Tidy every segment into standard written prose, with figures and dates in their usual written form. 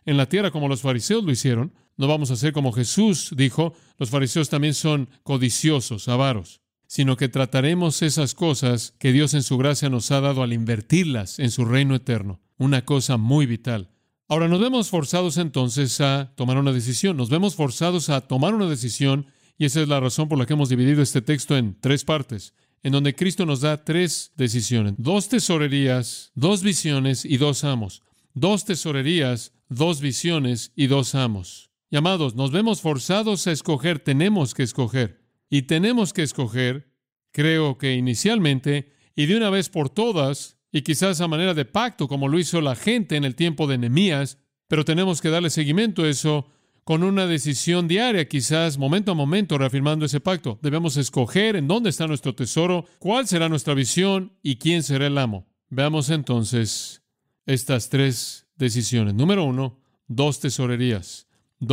en la tierra como los fariseos lo hicieron. No vamos a ser como Jesús dijo, los fariseos también son codiciosos, avaros, sino que trataremos esas cosas que Dios en su gracia nos ha dado al invertirlas en su reino eterno. Una cosa muy vital. Ahora nos vemos forzados entonces a tomar una decisión. Nos vemos forzados a tomar una decisión y esa es la razón por la que hemos dividido este texto en 3 partes, en donde Cristo nos da 3 decisiones. 2 tesorerías, 2 visiones y 2 amos. 2 tesorerías, 2 visiones y 2 amos. Y amados, nos vemos forzados a escoger, tenemos que escoger. Y tenemos que escoger, creo que inicialmente, y de una vez por todas, y quizás a manera de pacto, como lo hizo la gente en el tiempo de Nehemías, pero tenemos que darle seguimiento a eso con una decisión diaria, quizás momento a momento, reafirmando ese pacto. Debemos escoger en dónde está nuestro tesoro, cuál será nuestra visión y quién será el amo. Veamos entonces estas 3 decisiones. Número 1, 2 tesorerías.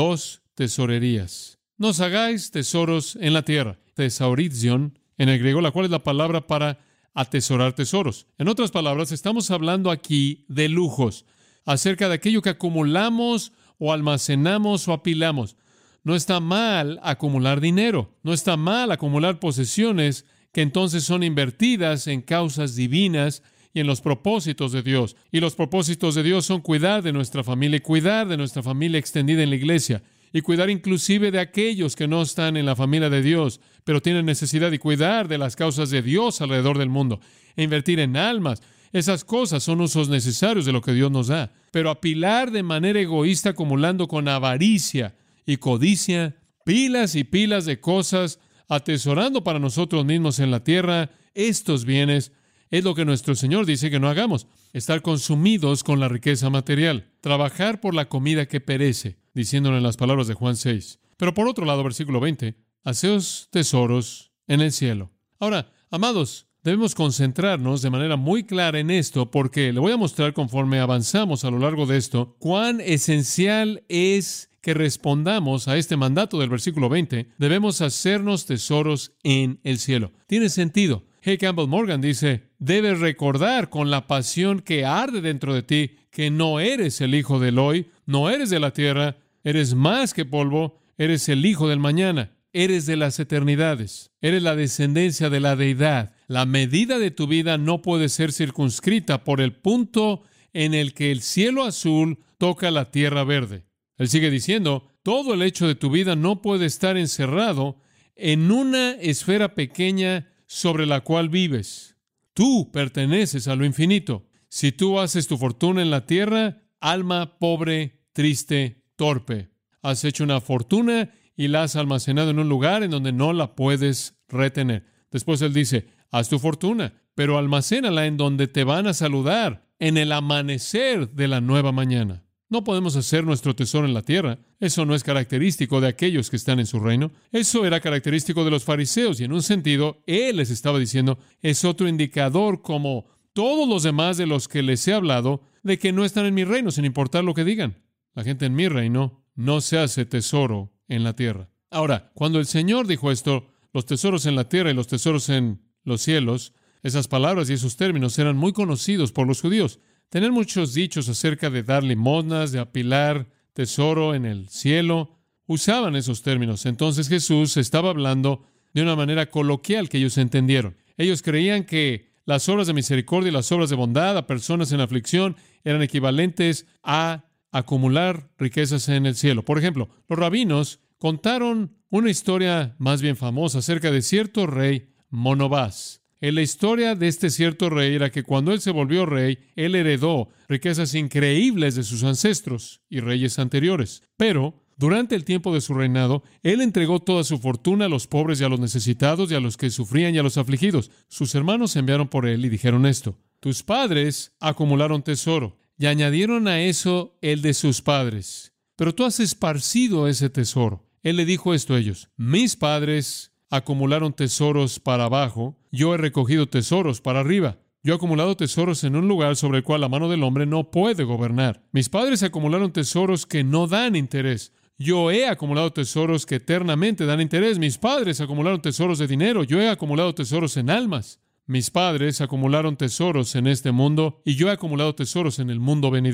2 tesorerías. No os hagáis tesoros en la tierra. Thesaurizion, en el griego, la cual es la palabra para atesorar tesoros. En otras palabras, estamos hablando aquí de lujos, acerca de aquello que acumulamos o almacenamos o apilamos. No está mal acumular dinero, no está mal acumular posesiones que entonces son invertidas en causas divinas y en los propósitos de Dios. Y los propósitos de Dios son cuidar de nuestra familia y cuidar de nuestra familia extendida en la iglesia. Y cuidar inclusive de aquellos que no están en la familia de Dios, pero tienen necesidad, y cuidar de las causas de Dios alrededor del mundo, e invertir en almas. Esas cosas son usos necesarios de lo que Dios nos da. Pero apilar de manera egoísta, acumulando con avaricia y codicia, pilas y pilas de cosas, atesorando para nosotros mismos en la tierra, estos bienes, es lo que nuestro Señor dice que no hagamos. Estar consumidos con la riqueza material. Trabajar por la comida que perece, diciéndolo en las palabras de Juan 6. Pero por otro lado, versículo 20, haceos tesoros en el cielo. Ahora, amados, debemos concentrarnos de manera muy clara en esto, porque le voy a mostrar conforme avanzamos a lo largo de esto, cuán esencial es que respondamos a este mandato del versículo 20. Debemos hacernos tesoros en el cielo. Tiene sentido. G. Campbell Morgan dice, debes recordar con la pasión que arde dentro de ti que no eres el hijo del hoy, no eres de la tierra, eres más que polvo, eres el hijo del mañana, eres de las eternidades, eres la descendencia de la deidad. La medida de tu vida no puede ser circunscrita por el punto en el que el cielo azul toca la tierra verde. Él sigue diciendo, todo el hecho de tu vida no puede estar encerrado en una esfera pequeña sobre la cual vives. Tú perteneces a lo infinito. Si tú haces tu fortuna en la tierra, alma pobre, triste, torpe, has hecho una fortuna y la has almacenado en un lugar en donde no la puedes retener. Después él dice, haz tu fortuna, pero almacénala en donde te van a saludar, en el amanecer de la nueva mañana. No podemos hacer nuestro tesoro en la tierra. Eso no es característico de aquellos que están en su reino. Eso era característico de los fariseos y en un sentido, él les estaba diciendo, es otro indicador como todos los demás de los que les he hablado, de que no están en mi reino, sin importar lo que digan. La gente en mi reino no se hace tesoro en la tierra. Ahora, cuando el Señor dijo esto, los tesoros en la tierra y los tesoros en los cielos, esas palabras y esos términos eran muy conocidos por los judíos. Tener muchos dichos acerca de dar limosnas, de apilar tesoro en el cielo, usaban esos términos. Entonces Jesús estaba hablando de una manera coloquial que ellos entendieron. Ellos creían que las obras de misericordia y las obras de bondad a personas en aflicción eran equivalentes a acumular riquezas en el cielo. Por ejemplo, los rabinos contaron una historia más bien famosa acerca de cierto rey Monobás. En la historia de este cierto rey era que cuando él se volvió rey, él heredó riquezas increíbles de sus ancestros y reyes anteriores. Pero durante el tiempo de su reinado, él entregó toda su fortuna a los pobres y a los necesitados y a los que sufrían y a los afligidos. Sus hermanos se enviaron por él y dijeron esto: tus padres acumularon tesoro y añadieron a eso el de sus padres, pero tú has esparcido ese tesoro. Él le dijo esto a ellos: mis padres acumularon tesoros para abajo, yo he recogido tesoros para arriba. Yo he acumulado tesoros en un lugar sobre el cual la mano del hombre no puede gobernar. Mis padres acumularon tesoros que no dan interés. Yo he acumulado tesoros que eternamente dan interés. Mis padres acumularon tesoros de dinero. Yo he acumulado tesoros en almas. Mis padres acumularon tesoros en este mundo y yo he acumulado tesoros en el mundo venidero.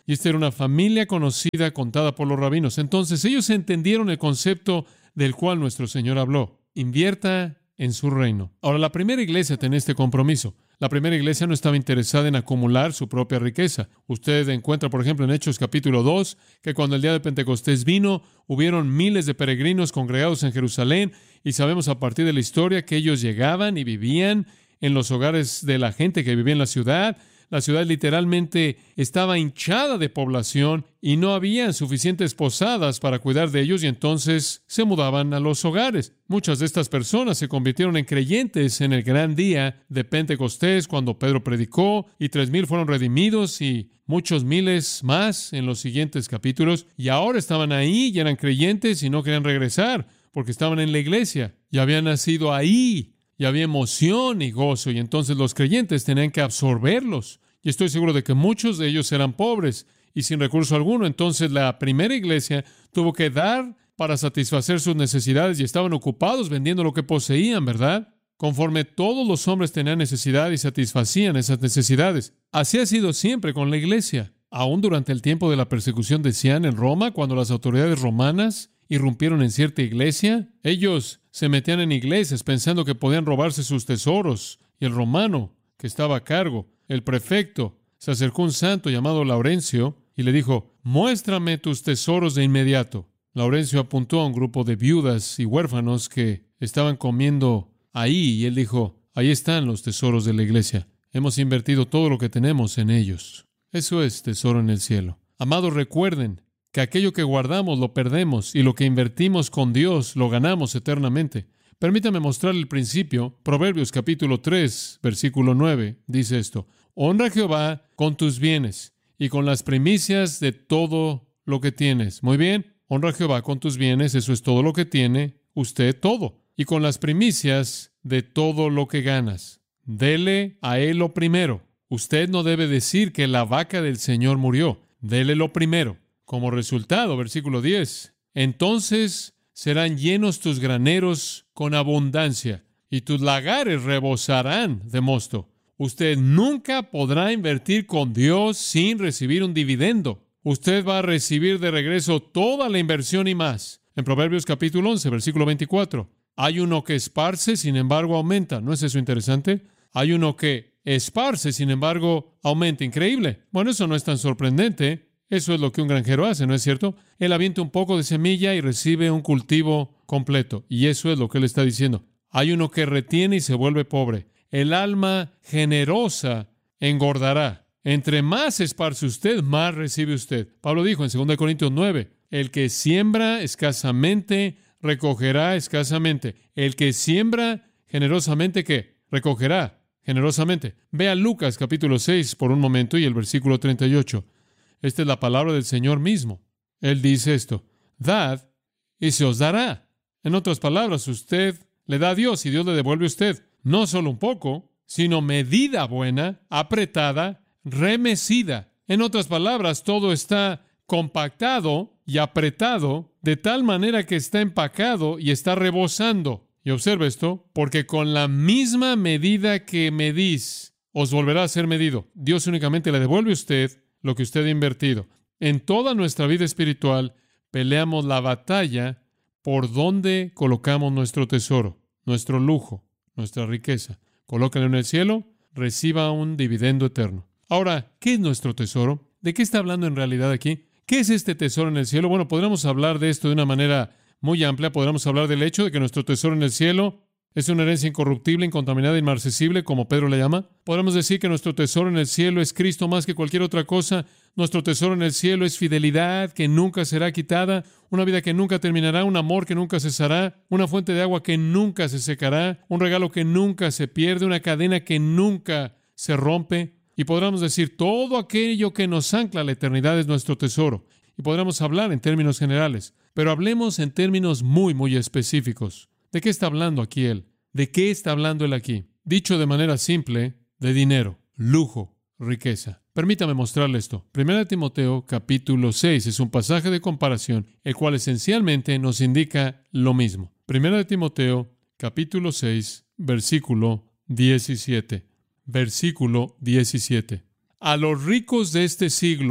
Y esta era una familia conocida, contada por los rabinos. Entonces ellos entendieron el concepto del cual nuestro Señor habló. Invierta en su reino. Ahora, la primera iglesia tenía este compromiso. La primera iglesia no estaba interesada en acumular su propia riqueza. Usted encuentra, por ejemplo, en Hechos capítulo 2, que cuando el día de Pentecostés vino, hubieron miles de peregrinos congregados en Jerusalén, y sabemos a partir de la historia que ellos llegaban y vivían en los hogares de la gente que vivía en la ciudad. La ciudad literalmente estaba hinchada de población y no había suficientes posadas para cuidar de ellos, y entonces se mudaban a los hogares. Muchas de estas personas se convirtieron en creyentes en el gran día de Pentecostés cuando Pedro predicó, y 3,000 fueron redimidos y muchos miles más en los siguientes capítulos. Y ahora estaban ahí y eran creyentes y no querían regresar porque estaban en la iglesia y habían nacido ahí. Y había emoción y gozo, y entonces los creyentes tenían que absorberlos. Y estoy seguro de que muchos de ellos eran pobres y sin recurso alguno. Entonces la primera iglesia tuvo que dar para satisfacer sus necesidades y estaban ocupados vendiendo lo que poseían, ¿verdad? Conforme todos los hombres tenían necesidad y satisfacían esas necesidades. Así ha sido siempre con la iglesia. Aún durante el tiempo de la persecución de Cian en Roma, cuando las autoridades romanas irrumpieron en cierta iglesia, ellos se metían en iglesias pensando que podían robarse sus tesoros. Y el romano que estaba a cargo, el prefecto, se acercó a un santo llamado Laurencio y le dijo: muéstrame tus tesoros de inmediato. Laurencio apuntó a un grupo de viudas y huérfanos que estaban comiendo ahí, y él dijo: ahí están los tesoros de la iglesia. Hemos invertido todo lo que tenemos en ellos. Eso es tesoro en el cielo. Amados, recuerden que aquello que guardamos lo perdemos y lo que invertimos con Dios lo ganamos eternamente. Permítame mostrarle el principio. Proverbios capítulo 3, versículo 9, dice esto: honra a Jehová con tus bienes y con las primicias de todo lo que tienes. Muy bien, honra a Jehová con tus bienes, eso es todo lo que tiene usted, todo. Y con las primicias de todo lo que ganas. Dele a Él lo primero. Usted no debe decir que la vaca del Señor murió. Dele lo primero. Como resultado, versículo 10, entonces serán llenos tus graneros con abundancia y tus lagares rebosarán de mosto. Usted nunca podrá invertir con Dios sin recibir un dividendo. Usted va a recibir de regreso toda la inversión y más. En Proverbios capítulo 11, versículo 24, hay uno que esparce, sin embargo aumenta. ¿No es eso interesante? Hay uno que esparce, sin embargo aumenta. Increíble. Bueno, eso no es tan sorprendente. Eso es lo que un granjero hace, ¿no es cierto? Él avienta un poco de semilla y recibe un cultivo completo. Y eso es lo que él está diciendo. Hay uno que retiene y se vuelve pobre. El alma generosa engordará. Entre más esparce usted, más recibe usted. Pablo dijo en 2 Corintios 9, el que siembra escasamente, recogerá escasamente. El que siembra generosamente, ¿qué? Recogerá generosamente. Vea Lucas capítulo 6 por un momento y el versículo 38. Esta es la palabra del Señor mismo. Él dice esto: dad y se os dará. En otras palabras, usted le da a Dios y Dios le devuelve a usted. No solo un poco, sino medida buena, apretada, remecida. En otras palabras, todo está compactado y apretado de tal manera que está empacado y está rebosando. Y observe esto, porque con la misma medida que medís, os volverá a ser medido. Dios únicamente le devuelve a usted lo que usted ha invertido. En toda nuestra vida espiritual peleamos la batalla por dónde colocamos nuestro tesoro, nuestro lujo, nuestra riqueza. Colócalo en el cielo, reciba un dividendo eterno. Ahora, ¿qué es nuestro tesoro? ¿De qué está hablando en realidad aquí? ¿Qué es este tesoro en el cielo? Bueno, podríamos hablar de esto de una manera muy amplia. Podríamos hablar del hecho de que nuestro tesoro en el cielo es una herencia incorruptible, incontaminada, inmarcesible, como Pedro le llama. Podemos decir que nuestro tesoro en el cielo es Cristo más que cualquier otra cosa. Nuestro tesoro en el cielo es fidelidad que nunca será quitada, una vida que nunca terminará, un amor que nunca cesará, una fuente de agua que nunca se secará, un regalo que nunca se pierde, una cadena que nunca se rompe. Y podríamos decir, todo aquello que nos ancla a la eternidad es nuestro tesoro. Y podríamos hablar en términos generales, pero hablemos en términos muy, muy específicos. ¿De qué está hablando aquí él? ¿De qué está hablando él aquí? Dicho de manera simple, de dinero, lujo, riqueza. Permítame mostrarle esto. 1 Timoteo capítulo 6 es un pasaje de comparación, el cual esencialmente nos indica lo mismo. 1 Timoteo capítulo 6, versículo 17. Versículo 17. A los ricos de este siglo,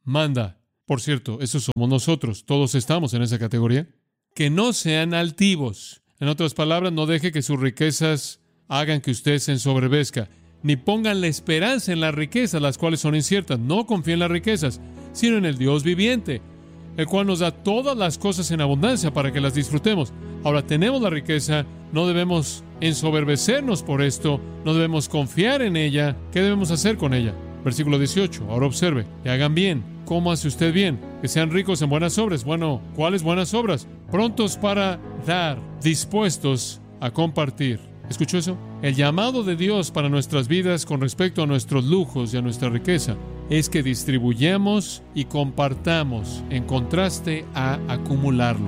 manda. Por cierto, eso somos nosotros. Todos estamos en esa categoría. Que no sean altivos. En otras palabras, no deje que sus riquezas hagan que usted se ensoberbezca. Ni pongan la esperanza en las riquezas, las cuales son inciertas. No confíe en las riquezas, sino en el Dios viviente, el cual nos da todas las cosas en abundancia para que las disfrutemos. Ahora tenemos la riqueza, no debemos ensoberbecernos por esto, no debemos confiar en ella. ¿Qué debemos hacer con ella? Versículo 18, ahora observe, que hagan bien. ¿Cómo hace usted bien? Que sean ricos en buenas obras. Bueno, ¿cuáles buenas obras? Prontos para dar, dispuestos a compartir. ¿Escuchó eso? El llamado de Dios para nuestras vidas con respecto a nuestros lujos y a nuestra riqueza es que distribuyamos y compartamos en contraste a acumularlo.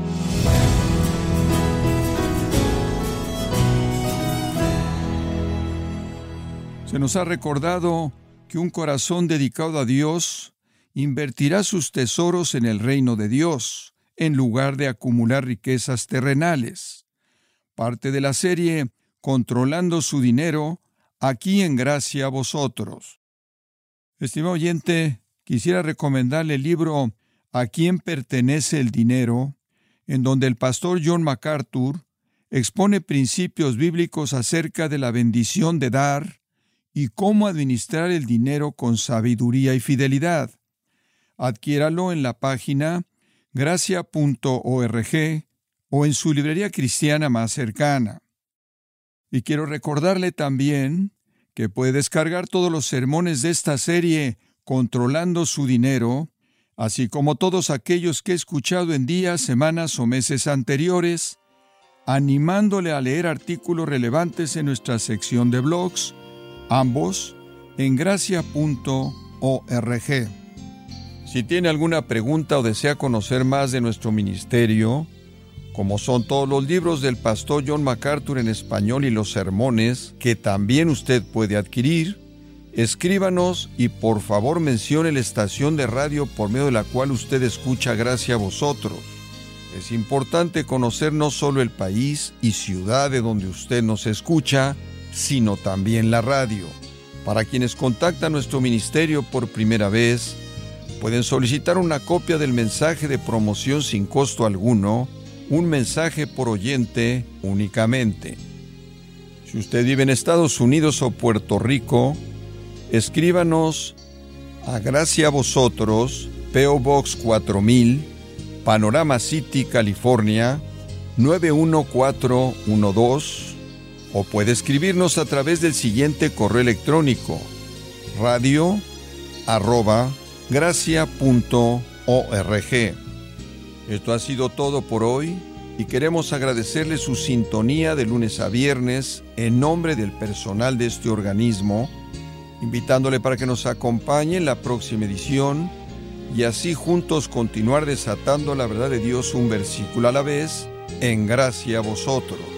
Se nos ha recordado que un corazón dedicado a Dios invertirá sus tesoros en el reino de Dios, en lugar de acumular riquezas terrenales. Parte de la serie Controlando su dinero, aquí en Gracia a Vosotros. Estimado oyente, quisiera recomendarle el libro ¿A quién pertenece el dinero?, en donde el pastor John MacArthur expone principios bíblicos acerca de la bendición de dar y cómo administrar el dinero con sabiduría y fidelidad. Adquiéralo en la página gracia.org o en su librería cristiana más cercana. Y quiero recordarle también que puede descargar todos los sermones de esta serie Controlando su dinero, así como todos aquellos que he escuchado en días, semanas o meses anteriores, animándole a leer artículos relevantes en nuestra sección de blogs, ambos en gracia.org. Si tiene alguna pregunta o desea conocer más de nuestro ministerio, como son todos los libros del pastor John MacArthur en español y los sermones que también usted puede adquirir, escríbanos y por favor mencione la estación de radio por medio de la cual usted escucha Gracia a Vosotros. Es importante conocer no solo el país y ciudad de donde usted nos escucha, sino también la radio. Para quienes contactan nuestro ministerio por primera vez, pueden solicitar una copia del mensaje de promoción sin costo alguno, un mensaje por oyente únicamente. Si usted vive en Estados Unidos o Puerto Rico, escríbanos a Gracia a Vosotros, P.O. Box 4000, Panorama City, California, 91412, o puede escribirnos a través del siguiente correo electrónico: radio@gracia.org. Esto ha sido todo por hoy y queremos agradecerle su sintonía de lunes a viernes en nombre del personal de este organismo, invitándole para que nos acompañe en la próxima edición y así juntos continuar desatando la verdad de Dios un versículo a la vez en Gracia a Vosotros.